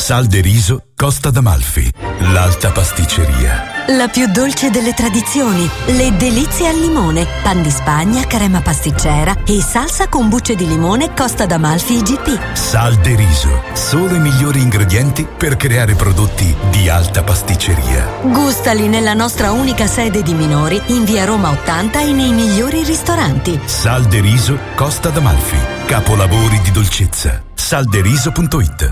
Sal de riso Costa d'Amalfi. L'Alta Pasticceria. La più dolce delle tradizioni, le delizie al limone, pan di Spagna, crema pasticcera e salsa con bucce di limone Costa d'Amalfi IGP. Sal de riso, solo i migliori ingredienti per creare prodotti di alta pasticceria. Gustali nella nostra unica sede di Minori, in via Roma 80 e nei migliori ristoranti. Sal de riso Costa d'Amalfi, capolavori di dolcezza. Salderiso.it.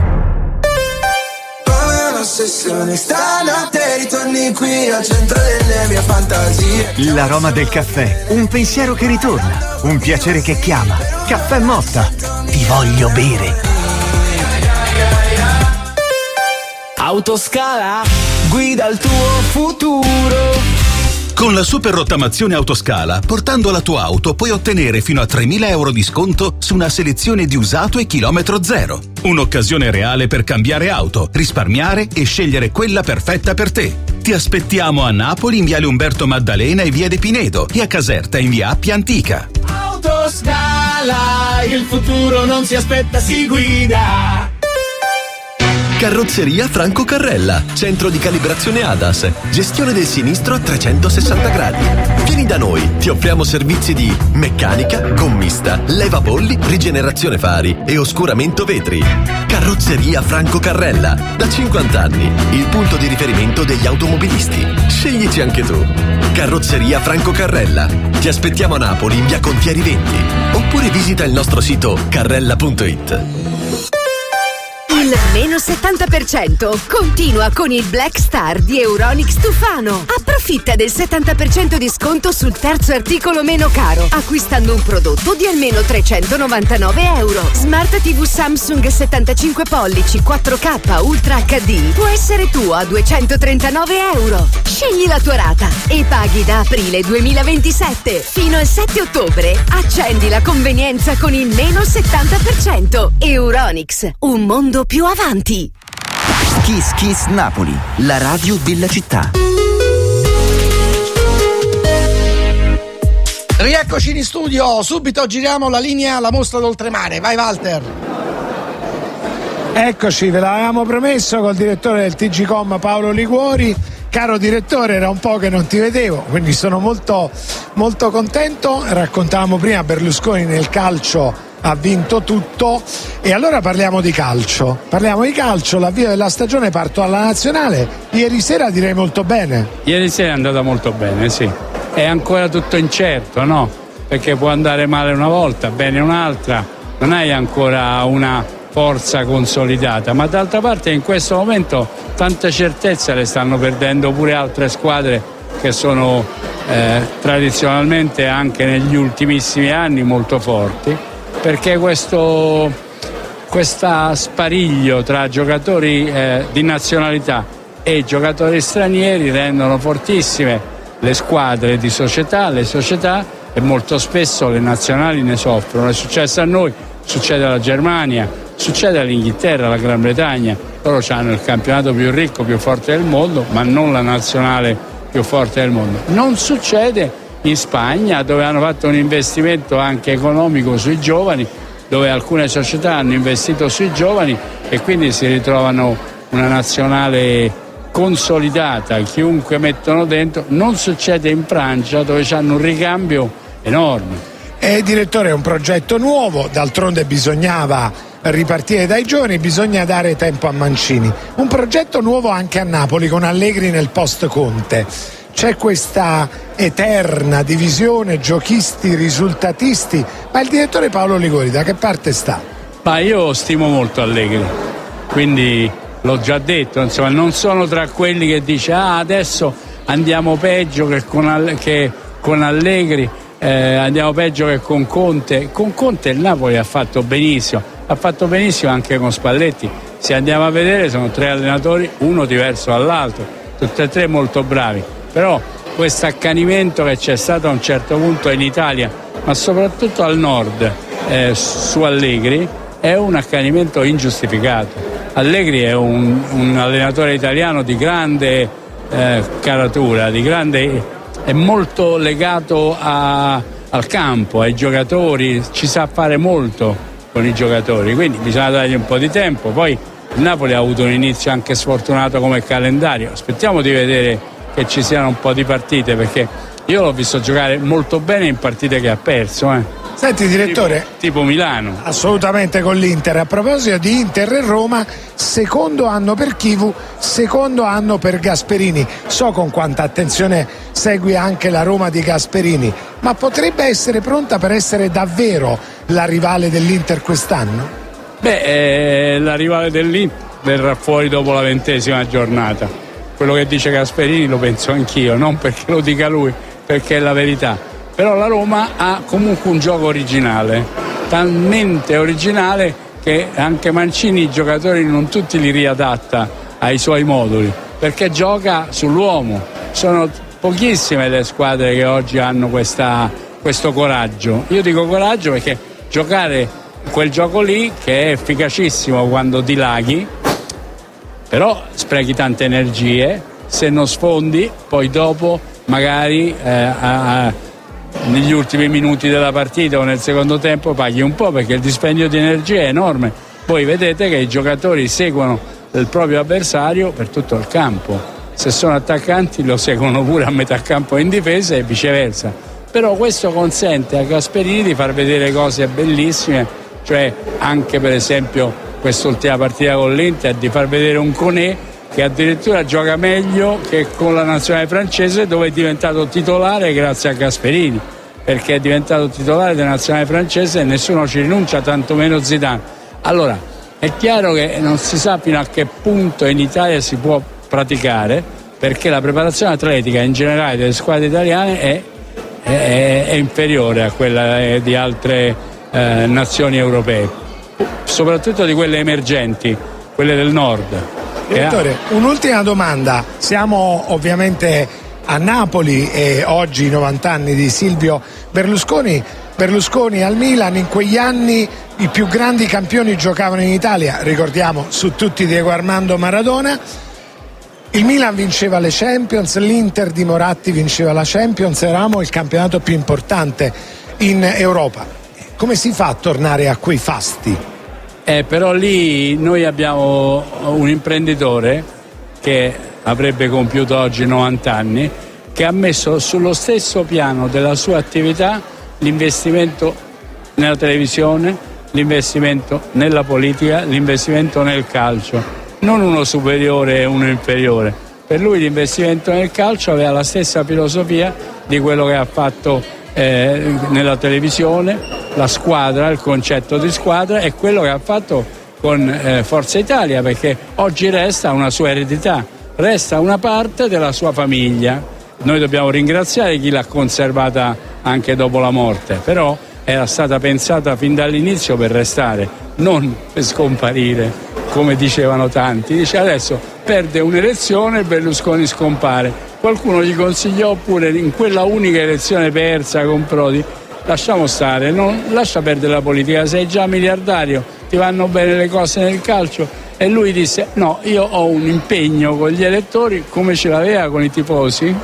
Ossessione, stanotte ritorni qui al centro delle mie fantasie. L'aroma del caffè, un pensiero che ritorna, un piacere che chiama. Caffè Motta, ti voglio bere. Autoscala, guida il tuo futuro. Con la super rottamazione Autoscala, portando la tua auto puoi ottenere fino a 3.000 euro di sconto su una selezione di usato e chilometro zero. Un'occasione reale per cambiare auto, risparmiare e scegliere quella perfetta per te. Ti aspettiamo a Napoli in viale Umberto Maddalena e via De Pinedo e a Caserta in via Appia Antica. Autoscala, il futuro non si aspetta, si guida. Carrozzeria Franco Carrella, centro di calibrazione ADAS, gestione del sinistro a 360 gradi. Vieni da noi, ti offriamo servizi di meccanica, gommista, levabolli, rigenerazione fari e oscuramento vetri. Carrozzeria Franco Carrella, da 50 anni, il punto di riferimento degli automobilisti. Sceglici anche tu. Carrozzeria Franco Carrella. Ti aspettiamo a Napoli in via Contieri 20 oppure visita il nostro sito carrella.it. Il meno 70% continua con il Black Star di Euronics Tufano. Approfitta del 70% di sconto sul terzo articolo meno caro, acquistando un prodotto di almeno 399 euro. Smart TV Samsung 75 pollici 4K Ultra HD può essere tuo a 239 euro. Scegli la tua rata e paghi da aprile 2027 fino al 7 ottobre. Accendi la convenienza con il meno 70%. Euronics, un mondo più avanti. Kiss Kiss Napoli, la radio della città. Rieccoci in studio, subito giriamo la linea alla mostra d'oltremare. Vai Walter. Eccoci, ve l'avevamo promesso col direttore del TGcom Paolo Liguori. Caro direttore, era un po' che non ti vedevo, quindi sono molto molto contento. Raccontavamo prima, Berlusconi nel calcio ha vinto tutto e allora parliamo di calcio. L'avvio della stagione, parto alla nazionale. Ieri sera direi molto bene. Ieri sera è andata molto bene, sì. È ancora tutto incerto, no? Perché può andare male una volta, bene un'altra. Non hai ancora una forza consolidata, ma d'altra parte in questo momento tante certezze le stanno perdendo pure altre squadre che sono tradizionalmente anche negli ultimissimi anni molto forti, perché questo spariglio tra giocatori di nazionalità e giocatori stranieri rendono fortissime le squadre di società, le società, e molto spesso le nazionali ne soffrono. È successo a noi, succede alla Germania, succede all'Inghilterra, alla Gran Bretagna. Loro hanno il campionato più ricco, più forte del mondo, ma non la nazionale più forte del mondo. Non succede in Spagna, dove hanno fatto un investimento anche economico sui giovani, dove alcune società hanno investito sui giovani e quindi si ritrovano una nazionale consolidata, chiunque mettono dentro. Non succede in Francia, dove hanno un ricambio enorme. Direttore, è un progetto nuovo, d'altronde bisognava ripartire dai giovani, bisogna dare tempo a Mancini. Un progetto nuovo anche a Napoli con Allegri nel post Conte. C'è questa eterna divisione giochisti, risultatisti, ma il direttore Paolo Liguori da che parte sta? Ma io stimo molto Allegri, quindi l'ho già detto, insomma, non sono tra quelli che dice adesso andiamo peggio che con Allegri, andiamo peggio che con Conte. Con Conte il Napoli ha fatto benissimo anche con Spalletti. Se andiamo a vedere sono tre allenatori, uno diverso dall'altro, tutti e tre molto bravi, però questo accanimento che c'è stato a un certo punto in Italia, ma soprattutto al nord, su Allegri, è un accanimento ingiustificato. Allegri è un allenatore italiano di grande caratura, è molto legato al campo, ai giocatori, ci sa fare molto con i giocatori, quindi bisogna dargli un po' di tempo. Poi Il Napoli ha avuto un inizio anche sfortunato come calendario. Aspettiamo di vedere che ci siano un po' di partite, perché io l'ho visto giocare molto bene in partite che ha perso. Senti direttore, tipo Milano. Assolutamente con l'Inter. A proposito di Inter e Roma, secondo anno per Chivu, secondo anno per Gasperini. So con quanta attenzione segui anche la Roma di Gasperini, ma potrebbe essere pronta per essere davvero la rivale dell'Inter quest'anno? La rivale dell'Inter verrà fuori dopo la 20ª giornata. Quello che dice Gasperini lo penso anch'io, non perché lo dica lui, perché è la verità. Però la Roma ha comunque un gioco originale, talmente originale che anche Mancini i giocatori non tutti li riadatta ai suoi moduli, perché gioca sull'uomo. Sono pochissime le squadre che oggi hanno questo coraggio. Io dico coraggio perché giocare quel gioco lì, che è efficacissimo quando dilaghi, però sprechi tante energie, se non sfondi poi dopo magari negli ultimi minuti della partita o nel secondo tempo paghi un po', perché il dispendio di energia è enorme. Voi vedete che i giocatori seguono il proprio avversario per tutto il campo, se sono attaccanti lo seguono pure a metà campo in difesa e viceversa. Però questo consente a Gasperini di far vedere cose bellissime, cioè anche per esempio quest'ultima partita con l'Inter, di far vedere un Koné che addirittura gioca meglio che con la nazionale francese, dove è diventato titolare grazie a Gasperini, perché è diventato titolare della nazionale francese e nessuno ci rinuncia, tantomeno Zidane. Allora è chiaro che non si sa fino a che punto in Italia si può praticare, perché la preparazione atletica in generale delle squadre italiane è inferiore a quella di altre nazioni europee, soprattutto di quelle emergenti, quelle del nord. Direttore, un'ultima domanda. Siamo ovviamente a Napoli e oggi i 90 anni di Silvio Berlusconi. Berlusconi al Milan, in quegli anni i più grandi campioni giocavano in Italia, ricordiamo su tutti Diego Armando Maradona. Il Milan vinceva le Champions, l'Inter di Moratti vinceva la Champions, eravamo il campionato più importante in Europa. Come si fa a tornare a quei fasti? Però lì noi abbiamo un imprenditore che avrebbe compiuto oggi 90 anni, che ha messo sullo stesso piano della sua attività l'investimento nella televisione, l'investimento nella politica, l'investimento nel calcio, non uno superiore e uno inferiore. Per lui l'investimento nel calcio aveva la stessa filosofia di quello che ha fatto nella televisione, la squadra, il concetto di squadra, è quello che ha fatto con Forza Italia, perché oggi resta una sua eredità, resta una parte della sua famiglia. Noi dobbiamo ringraziare chi l'ha conservata anche dopo la morte, però era stata pensata fin dall'inizio per restare, non per scomparire, come dicevano tanti. Dice adesso perde un'elezione e Berlusconi scompare. Qualcuno gli consigliò pure in quella unica elezione persa con Prodi: lasciamo stare, non lascia perdere la politica, sei già miliardario, ti vanno bene le cose nel calcio. E lui disse no, io ho un impegno con gli elettori come ce l'aveva con i tifosi,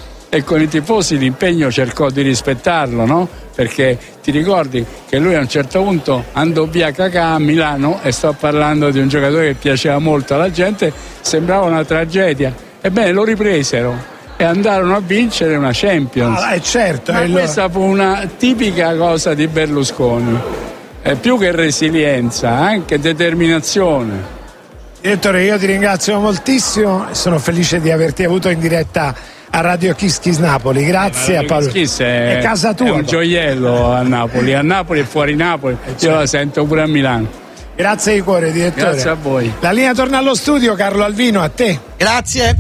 e con i tifosi l'impegno cercò di rispettarlo, no? Perché ti ricordi che lui a un certo punto andò via Cacà a Milano, e sto parlando di un giocatore che piaceva molto alla gente, sembrava una tragedia. Ebbene lo ripresero e andarono a vincere una Champions. Certo, ma questa fu una tipica cosa di Berlusconi, più che resilienza, anche determinazione. Direttore, io ti ringrazio moltissimo, sono felice di averti avuto in diretta a Radio Kiss Kiss Napoli. Grazie a Paolo. Kiss è casa tua. È un gioiello a Napoli e fuori Napoli. Io la sento pure a Milano. Grazie di cuore, direttore. Grazie a voi. La linea torna allo studio, Carlo Alvino, a te. Grazie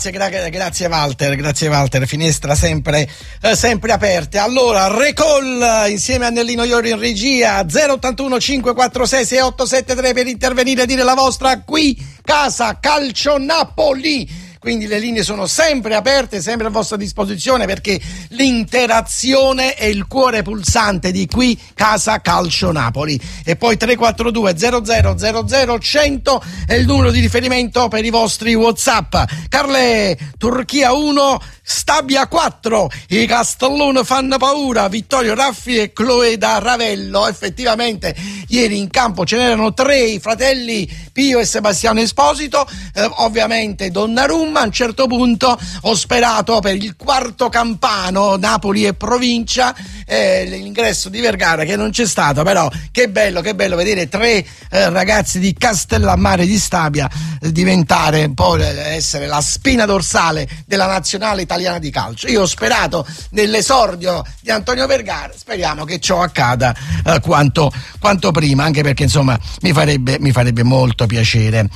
Walter, finestra sempre aperte. Allora, Recall insieme a Nellino Iori in regia, 081 546 6873 per intervenire e dire la vostra qui, Casa Calcio Napoli. Quindi le linee sono sempre aperte, sempre a vostra disposizione, perché l'interazione è il cuore pulsante di qui Casa Calcio Napoli. E poi 342 00 100 è il numero di riferimento per i vostri WhatsApp. Carle, Turchia 1, Stabia 4, i Castellone fanno paura, Vittorio Raffi e Chloe da Ravello. Effettivamente ieri in campo ce n'erano 3, i fratelli Pio e Sebastiano Esposito, ovviamente Donnarumma. A un certo punto ho sperato per il quarto campano, Napoli e provincia, l'ingresso di Vergara che non c'è stato, però che bello vedere 3 ragazzi di Castellammare di Stabia diventare, poi essere la spina dorsale della nazionale italiana di calcio. Io ho sperato nell'esordio di Antonio Vergara, speriamo che ciò accada quanto prima, anche perché insomma mi farebbe molto piacere.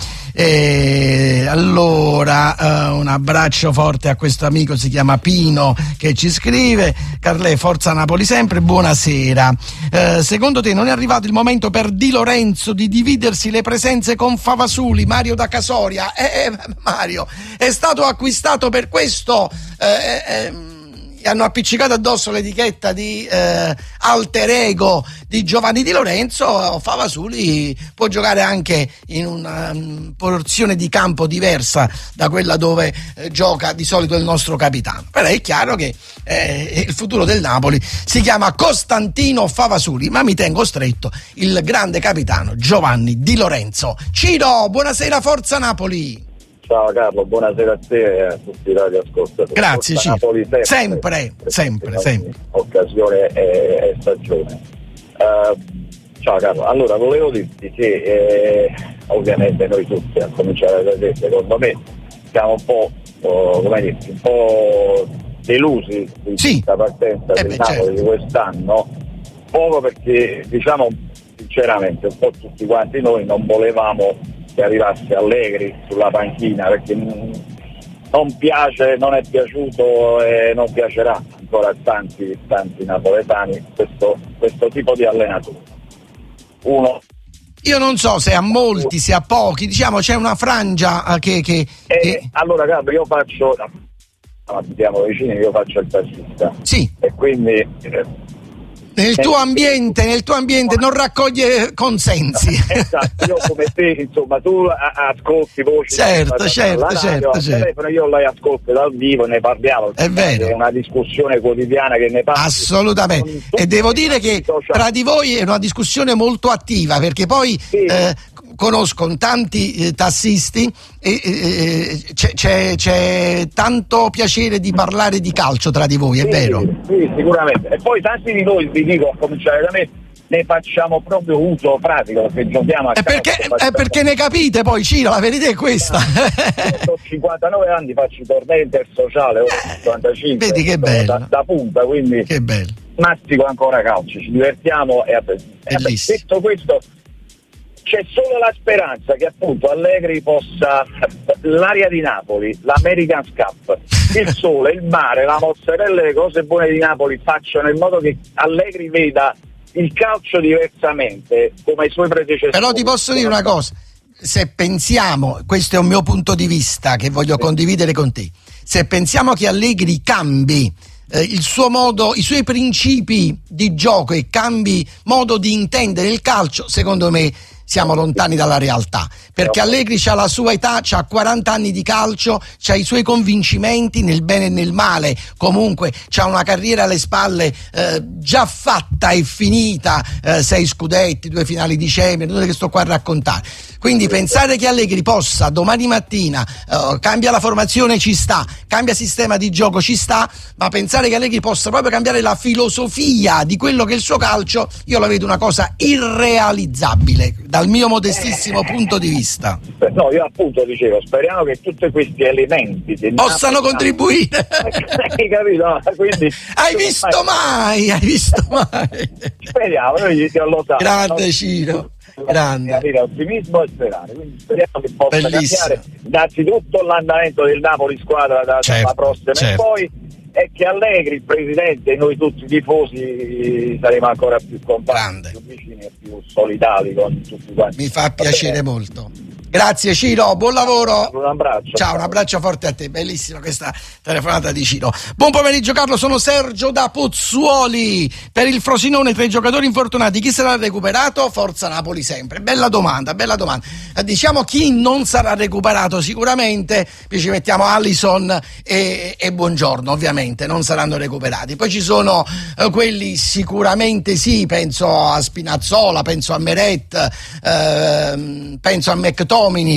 Allora un abbraccio forte a questo amico, si chiama Pino, che ci scrive: Carlè, forza Napoli sempre, buonasera. Secondo te non è arrivato il momento per Di Lorenzo di dividersi le presenze con Favasuli? Mario da Casoria. Mario è stato acquistato per questo, hanno appiccicato addosso l'etichetta di alter ego di Giovanni Di Lorenzo. Favasuli può giocare anche in una porzione di campo diversa da quella dove gioca di solito il nostro capitano, però è chiaro che il futuro del Napoli si chiama Costantino Favasuli, ma mi tengo stretto il grande capitano Giovanni Di Lorenzo. Ciro, buonasera, forza Napoli. Ciao Carlo, buonasera a te e a tutti i radioascoltatori. Grazie, Napoli sempre. Occasione e stagione. Ciao Carlo, allora volevo dirti che ovviamente noi tutti, a cominciare da te, secondo me siamo un po' delusi di questa partenza del Napoli di quest'anno, poco perché diciamo sinceramente un po' tutti quanti noi non volevamo che arrivasse Allegri sulla panchina, perché non piace, non è piaciuto e non piacerà ancora a tanti napoletani questo tipo di allenatore. Io non so se a molti, se a pochi, diciamo c'è una frangia che... Allora Carlo, io faccio, abitiamo vicini, io faccio il tassista. Sì. E quindi... Nel tuo ambiente non raccoglie consensi. Esatto, io come te, insomma, tu ascolti voci. Certo. Telefono, io la ascolto dal vivo, ne parliamo. È vero. È una discussione quotidiana che ne parla. Assolutamente. E devo dire che tra di voi è una discussione molto attiva, perché poi conosco tanti tassisti e c'è tanto piacere di parlare di calcio tra di voi, è vero? Sì, sicuramente. E poi tanti di noi, vi dico, a cominciare da me, ne facciamo proprio uso pratico, perché giochiamo a calcio. Perché ne capite poi, Ciro, la verità è questa. Ho 59 anni, faccio i tornei intersociale, ho 55. Vedi che bello. Da punta, quindi che bello. Mastico ancora calcio, ci divertiamo e detto questo, c'è solo la speranza che appunto Allegri possa, l'aria di Napoli, l'American Cup, il sole, il mare, la mozzarella e le cose buone di Napoli facciano in modo che Allegri veda il calcio diversamente come i suoi predecessori. Però ti posso dire una cosa, se pensiamo, questo è un mio punto di vista che voglio condividere con te, se pensiamo che Allegri cambi il suo modo, i suoi principi di gioco e cambi modo di intendere il calcio, secondo me siamo lontani dalla realtà, perché Allegri c'ha la sua età, c'ha 40 anni di calcio, c'ha i suoi convincimenti nel bene e nel male, comunque c'ha una carriera alle spalle già fatta e finita, 6 scudetti, 2 finali di Champions, tutto che sto qua a raccontare. Quindi pensare che Allegri possa domani mattina cambia la formazione ci sta, cambia sistema di gioco ci sta, ma pensare che Allegri possa proprio cambiare la filosofia di quello che è il suo calcio, io la vedo una cosa irrealizzabile dal mio modestissimo punto di vista. No, io appunto dicevo, speriamo che tutti questi elementi possano contribuire. Hai capito? Quindi, hai visto mai? Speriamo, noi lo sappiamo. Grande Ciro. Grande. Avere ottimismo e sperare, quindi speriamo che possa cambiare innanzitutto l'andamento del Napoli squadra dalla prossima e poi, e che Allegri, il presidente e noi tutti i tifosi saremo ancora più compatti, più vicini e più solidali con tutti quanti. Mi fa piacere molto. Grazie Ciro, buon lavoro. Un abbraccio. Ciao, un abbraccio forte a te, bellissima questa telefonata di Ciro. Buon pomeriggio Carlo, sono Sergio da Pozzuoli. Per il Frosinone, tra i giocatori infortunati, chi sarà recuperato? Forza Napoli sempre. Bella domanda. Diciamo chi non sarà recuperato sicuramente, ci mettiamo Alisson e Buongiorno, ovviamente non saranno recuperati. Poi ci sono quelli sicuramente sì, penso a Spinazzola, penso a Meret, penso a McTominay,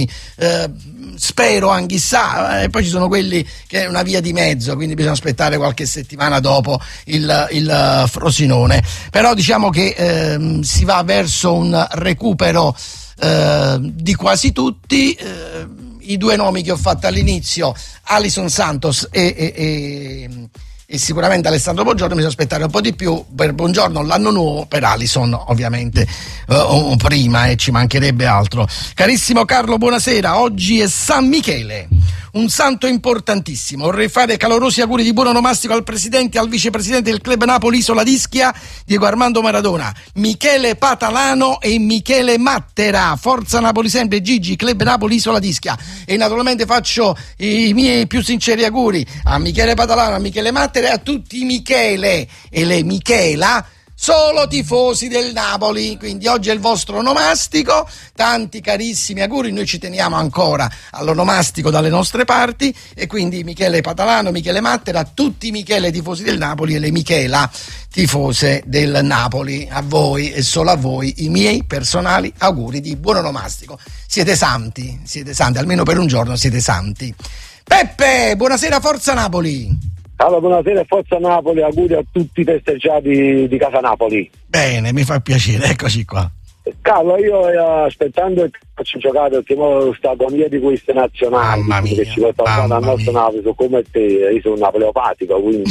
spero anche chissà, e poi ci sono quelli che è una via di mezzo, quindi bisogna aspettare qualche settimana dopo il Frosinone. Però diciamo che si va verso un recupero di quasi tutti. I due nomi che ho fatto all'inizio, Alisson Santos e sicuramente Alessandro Buongiorno, bisogna aspettare un po' di più. Per Buongiorno l'anno nuovo, per Alisson ovviamente prima, e ci mancherebbe altro. Carissimo Carlo, buonasera. Oggi è San Michele, un santo importantissimo. Vorrei fare calorosi auguri di buon onomastico al presidente e al vicepresidente del Club Napoli Isola d'Ischia, Diego Armando Maradona, Michele Patalano e Michele Mattera. Forza Napoli sempre, Gigi, Club Napoli Isola d'Ischia. E naturalmente faccio i miei più sinceri auguri a Michele Patalano, a Michele Mattera e a tutti i Michele e le Michela, solo tifosi del Napoli. Quindi oggi è il vostro onomastico, tanti carissimi auguri. Noi ci teniamo ancora all'onomastico dalle nostre parti, e quindi Michele Patalano, Michele Mattera, a tutti i Michele tifosi del Napoli e le Michela tifose del Napoli. A voi e solo a voi i miei personali auguri di buon onomastico. Siete santi, almeno per un giorno siete santi. Peppe, buonasera, Forza Napoli. Allora, buonasera, Forza Napoli, auguri a tutti i festeggiati di Casa Napoli. Bene, mi fa piacere, eccoci qua. Carlo, io aspettando il calcio giocato, perché ora sta agonia di queste nazionali, mamma mia, che ci vuole fare al nostro Napoli, sono come te, io sono un napoleopatico, quindi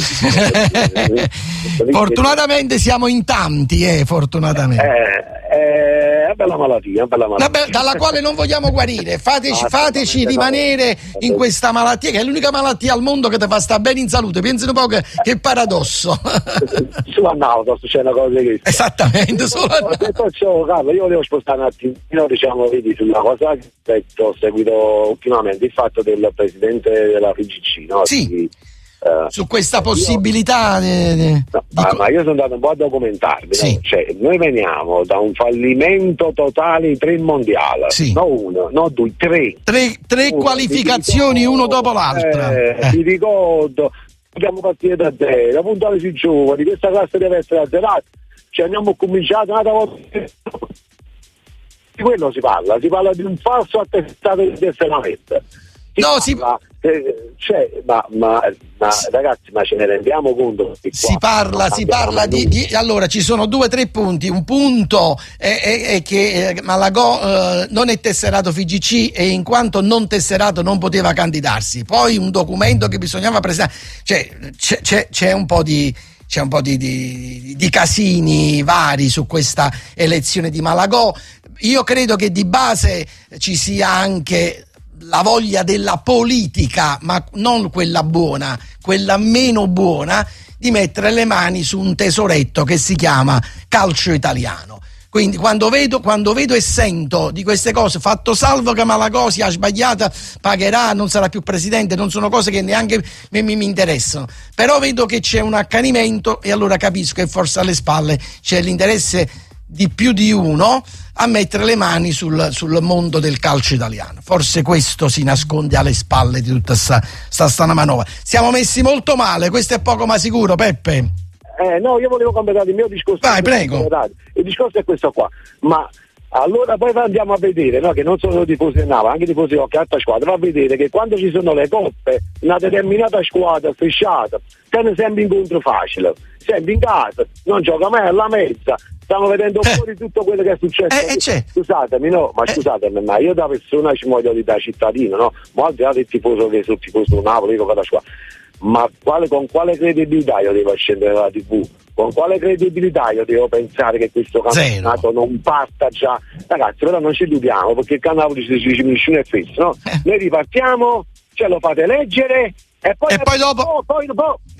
fortunatamente siamo in tanti, fortunatamente. È bella malattia, dalla quale non vogliamo guarire. Fateci rimanere in questa malattia, che è l'unica malattia al mondo che ti fa stare bene in salute. Pensi un po' che paradosso. Solo a Nauta c'è una cosa che... Esattamente, solo a Carlo, io volevo spostare un attimino, diciamo, vedi, sulla cosa che ho seguito ultimamente, il fatto del presidente della FIGC, no? Sì. Su questa possibilità ma io sono andato un po' a documentarmi, sì. No? Cioè, noi veniamo da un fallimento totale in 3 mondiali, sì. No uno, no due, tre qualificazioni uno dopo l'altra. Ti ricordo, dobbiamo partire da zero, puntare sui giovani, questa classe deve essere azzerata, cioè abbiamo cominciato un'altra volta. Di quello si parla di un falso attestato di tesseramento. Ma ragazzi, ma ce ne rendiamo conto? Si parla di allora ci sono 2 o 3 punti. Un punto è che Malagò non è tesserato FIGC, e in quanto non tesserato non poteva candidarsi. Poi un documento che bisognava presentare, cioè c'è un po' di casini vari su questa elezione di Malagò. Io credo che di base ci sia anche la voglia della politica, ma non quella buona, quella meno buona, di mettere le mani su un tesoretto che si chiama calcio italiano. Quindi quando vedo e sento di queste cose, fatto salvo che Malagò sia sbagliata, pagherà, non sarà più presidente, non sono cose che neanche mi interessano, però vedo che c'è un accanimento, e allora capisco che forse alle spalle c'è l'interesse di più di uno a mettere le mani sul mondo del calcio italiano. Forse questo si nasconde alle spalle di tutta sta manovra. Siamo messi molto male, questo è poco ma sicuro, Peppe. No, io volevo completare il mio discorso. Vai, prego. Il discorso è questo qua, ma allora poi andiamo a vedere, no, che non sono tifosi del Napoli, anche tifosi di qualche altra squadra, va a vedere che quando ci sono le coppe, una determinata squadra strisciata tiene sempre incontro facile, sempre in casa, non gioca mai alla mezza. Stiamo vedendo fuori tutto quello che è successo. Scusatemi, ma io da persona ci muoio da cittadino, no? Ma al di là del tifoso che sono tifoso del Napoli, io vado a squadra. Ma con quale credibilità io devo scendere dalla TV? Con quale credibilità io devo pensare che questo campionato non parta già? Ragazzi, però non ci illudiamo, perché il canale ci dice nessuno è fesso, no? Noi ripartiamo, ce lo fate leggere e poi dopo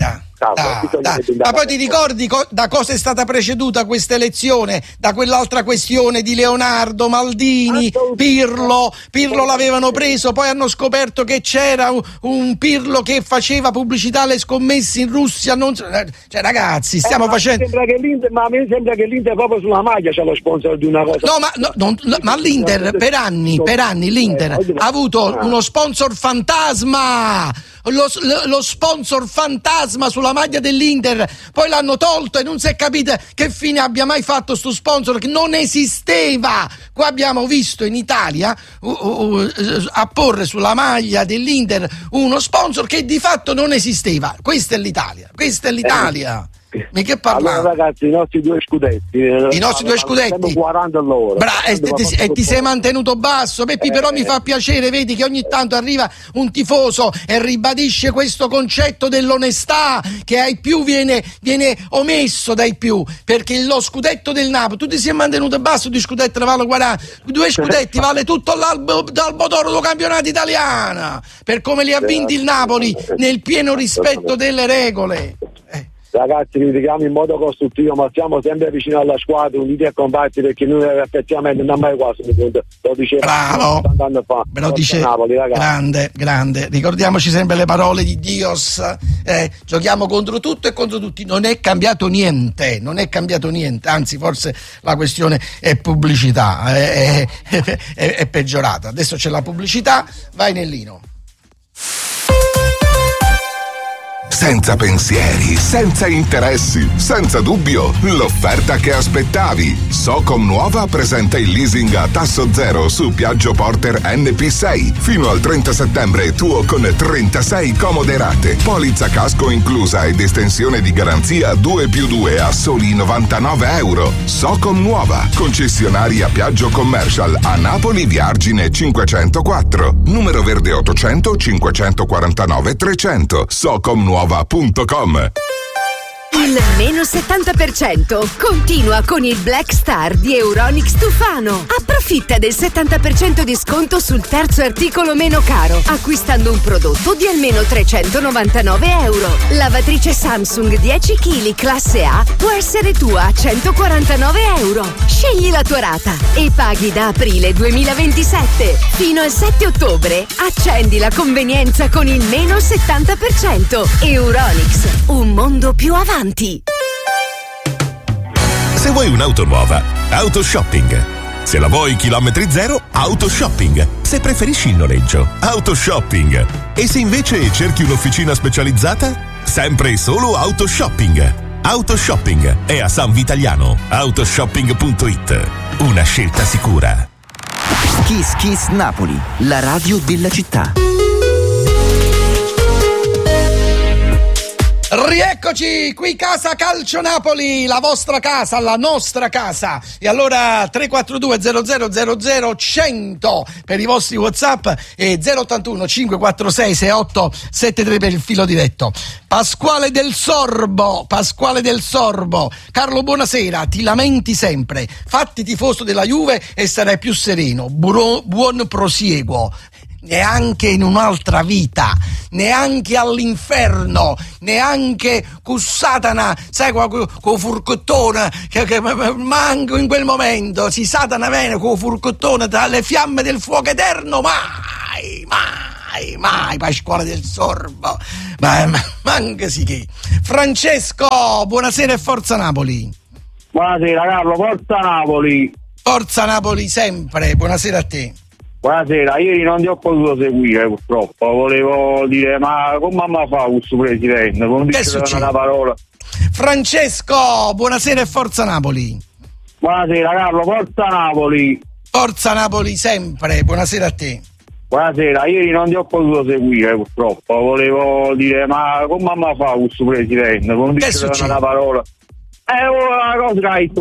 Ma poi ti ricordi da cosa è stata preceduta questa elezione? Da quell'altra questione di Leonardo, Maldini, Pirlo l'avevano preso, poi hanno scoperto che c'era un Pirlo che faceva pubblicità alle scommesse in Russia, cioè ragazzi, stiamo facendo... Ma a me sembra che l'Inter proprio sulla maglia c'ha lo sponsor di una cosa. Ma l'Inter per anni l'Inter ha avuto uno sponsor fantasma. Lo sponsor fantasma sulla maglia dell'Inter, poi l'hanno tolto e non si è capito che fine abbia mai fatto sto sponsor che non esisteva. Qua abbiamo visto in Italia apporre sulla maglia dell'Inter uno sponsor che di fatto non esisteva. Questa è l'Italia. Ma che parla? Allora ragazzi, i nostri due scudetti 40 all'ora. E ti sei mantenuto basso, Peppi, però mi fa piacere, vedi che ogni tanto arriva un tifoso e ribadisce questo concetto dell'onestà che ai più viene omesso dai più, perché lo scudetto del Napoli, tu ti sei mantenuto basso, due scudetti vale 40, due scudetti vale tutto l'albo d'oro del campionato italiano, per come li ha vinti il Napoli nel pieno rispetto delle regole. Ragazzi, critichiamo in modo costruttivo, ma siamo sempre vicino alla squadra, uniti a combattere, perché noi effettivamente non mai quasi lo diceva. Bravo, me lo dice Napoli, grande. Ricordiamoci sempre le parole di Dios. Giochiamo contro tutto e contro tutti. Non è cambiato niente, anzi forse la questione è pubblicità, è peggiorata. Adesso c'è la pubblicità, vai Nellino. Senza pensieri, senza interessi, senza dubbio, l'offerta che aspettavi. Socom Nuova presenta il leasing a tasso zero su Piaggio Porter NP6 fino al 30 settembre tuo con 36 comode rate, polizza casco inclusa ed estensione di garanzia 2+2 a soli €99. Socom Nuova, concessionaria Piaggio Commercial a Napoli via Argine 504, numero verde 800 549 300, socomnuova.com. Il meno 70% continua con il Black Star di Euronics Tufano. Approfitta del 70% di sconto sul terzo articolo meno caro, acquistando un prodotto di almeno €399. Lavatrice Samsung 10 kg classe A può essere tua a €149. Scegli la tua rata e paghi da aprile 2027. Fino al 7 ottobre accendi la convenienza con il meno 70%. Euronics, un mondo più avanti. Se vuoi un'auto nuova, Autoshopping. Se la vuoi chilometri zero, Autoshopping. Se preferisci il noleggio, Autoshopping. E se invece cerchi un'officina specializzata, sempre e solo Autoshopping. Autoshopping è a San Vitaliano. Autoshopping.it. Una scelta sicura. Kiss Kiss Napoli, la radio della città. Rieccoci qui, Casa Calcio Napoli, la vostra casa, la nostra casa. E allora 342 00 100 per i vostri WhatsApp e 081 546 6873 per il filo diretto. Pasquale del Sorbo, Carlo, buonasera, ti lamenti sempre, fatti tifoso della Juve e sarai più sereno. Buon prosieguo. Neanche in un'altra vita, neanche all'inferno, neanche con Satana, sai, con furcottone, che manco in quel momento si Satana viene con furcottone tra le fiamme del fuoco eterno, mai, Pasquale del Sorbo, ma anche sì che. Francesco, buonasera e forza Napoli. Buonasera Carlo, forza Napoli. Forza Napoli sempre, buonasera a te. Buonasera, ieri non ti ho potuto seguire purtroppo, volevo dire, ma come mamma fa questo presidente? Non dice una parola. Francesco, buonasera e forza Napoli. Buonasera Carlo, forza Napoli. Forza Napoli sempre, buonasera a te. Buonasera, ieri non ti ho potuto seguire purtroppo, volevo dire, ma come mamma fa questo presidente? Non dice una parola. Una cosa che hai